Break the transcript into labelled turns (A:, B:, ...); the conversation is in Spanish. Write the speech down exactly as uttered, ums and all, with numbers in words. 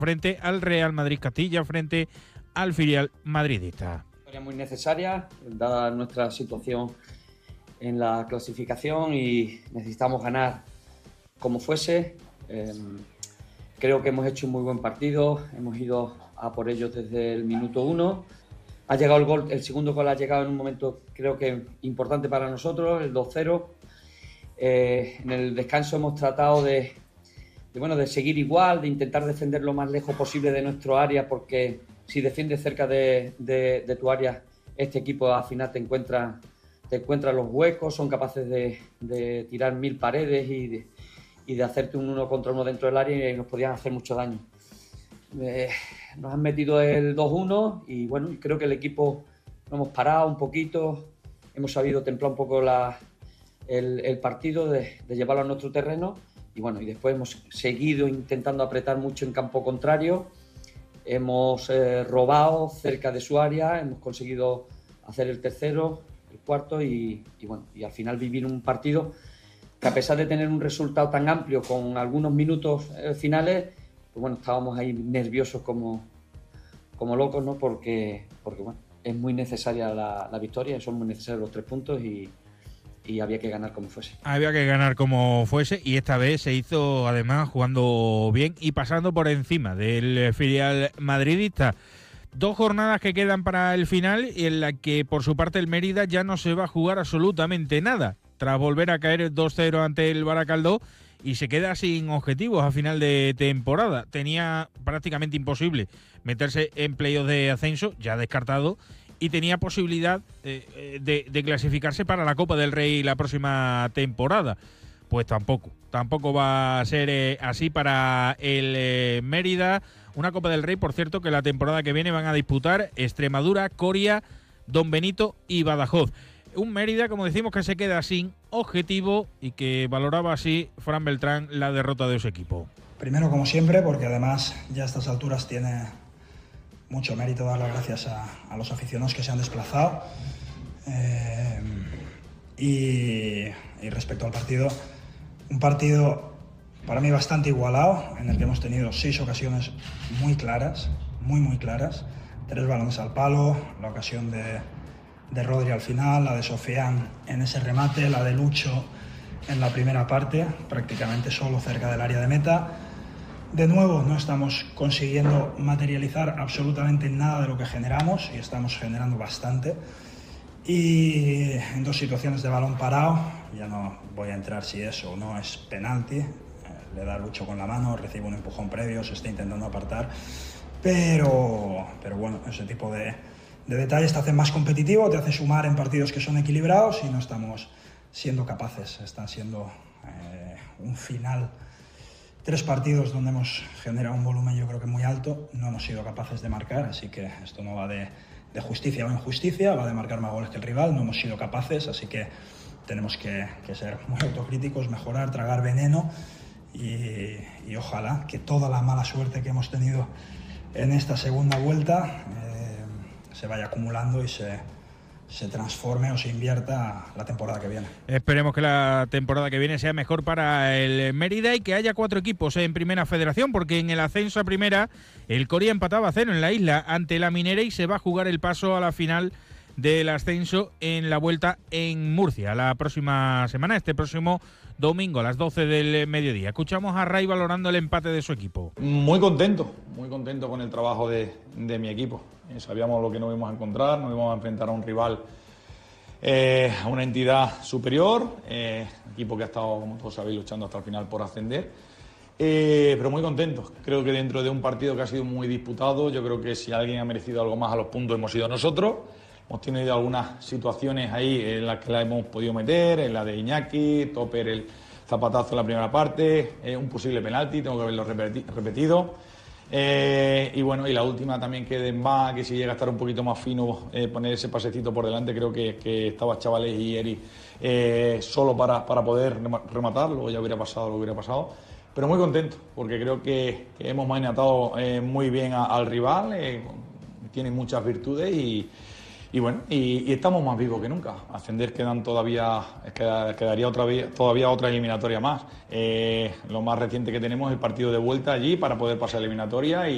A: frente al Real Madrid Castilla, frente al filial madridista.
B: Muy necesaria, dada nuestra situación en la clasificación, y necesitamos ganar como fuese. Eh, creo que hemos hecho un muy buen partido, hemos ido a por ellos desde el minuto uno. Ha llegado el gol, el segundo gol ha llegado en un momento creo que importante para nosotros, el dos cero. Eh, en el descanso hemos tratado de, de, bueno, de seguir igual, de intentar defender lo más lejos posible de nuestro área, porque si defiendes cerca de, de, de tu área, este equipo al final te encuentra, te encuentra los huecos, son capaces de, de tirar mil paredes y de, y de hacerte un uno contra uno dentro del área, y nos podían hacer mucho daño. Eh, nos han metido el dos uno y bueno, creo que el equipo lo hemos parado un poquito, hemos sabido templar un poco la, el, el partido, de, de llevarlo a nuestro terreno, y bueno, y después hemos seguido intentando apretar mucho en campo contrario. Hemos eh, robado cerca de su área, hemos conseguido hacer el tercero, el cuarto y, y bueno, y al final vivir un partido que, a pesar de tener un resultado tan amplio con algunos minutos eh, finales, pues bueno, estábamos ahí nerviosos como, como locos, ¿no? Porque, porque bueno, es muy necesaria la, la victoria, son muy necesarios los tres puntos y, y había que ganar como fuese.
A: Había que ganar como fuese, y esta vez se hizo además jugando bien y pasando por encima del filial madridista. Dos jornadas que quedan para el final, y en la que por su parte el Mérida ya no se va a jugar absolutamente nada, tras volver a caer dos cero ante el Baracaldo, y se queda sin objetivos a final de temporada. Tenía prácticamente imposible meterse en playoffs de ascenso, ya descartado, y tenía posibilidad eh, de, de clasificarse para la Copa del Rey la próxima temporada. Pues tampoco, tampoco va a ser eh, así para el eh, Mérida. Una Copa del Rey, por cierto, que la temporada que viene van a disputar Extremadura, Coria, Don Benito y Badajoz. Un Mérida, como decimos, que se queda sin objetivo y que valoraba así Fran Beltrán la derrota de su equipo.
C: Primero, como siempre, porque además ya a estas alturas tiene mucho mérito dar las gracias a, a los aficionados que se han desplazado. Eh, y, y respecto al partido, un partido para mí bastante igualado, en el que hemos tenido seis ocasiones muy claras, muy muy claras, tres balones al palo, la ocasión de, de Rodri al final, la de Sofian en ese remate, la de Lucho en la primera parte, prácticamente solo cerca del área de meta. De nuevo, no estamos consiguiendo materializar absolutamente nada de lo que generamos, y estamos generando bastante. Y en dos situaciones de balón parado, ya no voy a entrar si eso o no es penalti, eh, le da Lucho con la mano, recibe un empujón previo, se está intentando apartar, pero, pero bueno, ese tipo de, de detalles te hacen más competitivo, te hace sumar en partidos que son equilibrados, y no estamos siendo capaces. Están siendo eh, un final, tres partidos donde hemos generado un volumen yo creo que muy alto, no hemos sido capaces de marcar, así que esto no va de, de justicia o injusticia, va de marcar más goles que el rival, no hemos sido capaces, así que tenemos que, que ser muy autocríticos, mejorar, tragar veneno, y, y ojalá que toda la mala suerte que hemos tenido en esta segunda vuelta eh, se vaya acumulando y se... se transforme o se invierta la temporada que viene.
A: Esperemos que la temporada que viene sea mejor para el Mérida y que haya cuatro equipos en Primera Federación, porque en el ascenso a Primera el Coria empataba a cero en la isla ante la Minera, y se va a jugar el paso a la final del ascenso en la vuelta en Murcia la próxima semana, este próximo domingo a las doce del mediodía. Escuchamos a Ray valorando el empate de su equipo.
D: Muy contento, muy contento con el trabajo de, de mi equipo. Eh, sabíamos lo que nos íbamos a encontrar, nos íbamos a enfrentar a un rival, eh, a una entidad superior, eh, equipo que ha estado, como todos sabéis, luchando hasta el final por ascender. Eh, pero muy contento. Creo que dentro de un partido que ha sido muy disputado, yo creo que si alguien ha merecido algo más a los puntos hemos sido nosotros. Hemos tenido algunas situaciones ahí en las que la hemos podido meter, en la de Iñaki, Topper el zapatazo en la primera parte, eh, un posible penalti, tengo que verlo repeti repetido. Eh, y bueno, y la última también que Demba, que si llega a estar un poquito más fino, eh, poner ese pasecito por delante, creo que, que estaba Chavales y Eri eh, solo para, para poder rematar, luego ya hubiera pasado lo que hubiera pasado. Pero muy contento, porque creo que, que hemos maniatado eh, muy bien a, al rival, eh, tiene muchas virtudes y... Y bueno, y, y estamos más vivos que nunca. Ascender quedan todavía, quedaría otra vez, todavía otra eliminatoria más. Eh, lo más reciente que tenemos es el partido de vuelta allí para poder pasar eliminatoria y